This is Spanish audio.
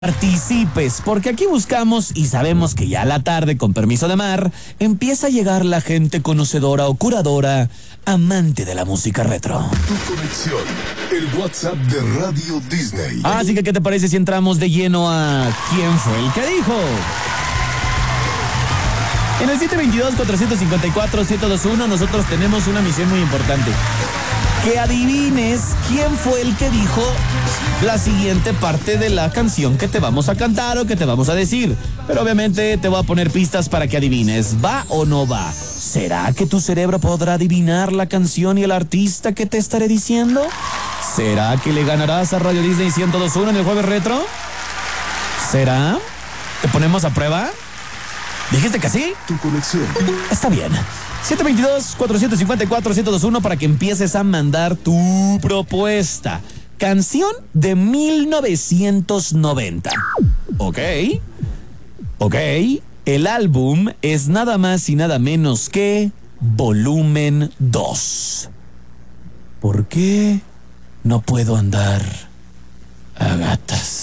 Participes, porque aquí buscamos y sabemos que ya a la tarde, con permiso de Mar, empieza a llegar la gente conocedora o curadora, amante de la música retro. Tu conexión, el WhatsApp de Radio Disney. Así que, ¿qué te parece si entramos de lleno a ¿Quién fue el que dijo? En el 722-454-1021 nosotros tenemos una misión muy importante. Que adivines quién fue el que dijo la siguiente parte de la canción que te vamos a cantar o que te vamos a decir. Pero obviamente te voy a poner pistas para que adivines. ¿Va o no va? ¿Será que tu cerebro podrá adivinar la canción y el artista que te estaré diciendo? ¿Será que le ganarás a Radio Disney 1021 en el Jueves Retro? ¿Será? ¿Te ponemos a prueba? ¿Dijiste que sí? Tu conexión. Está bien. 722-454-1021 para que empieces a mandar tu propuesta. Canción de 1990. Ok. El álbum es nada más y nada menos que Volumen 2. ¿Por qué no puedo andar a gatas?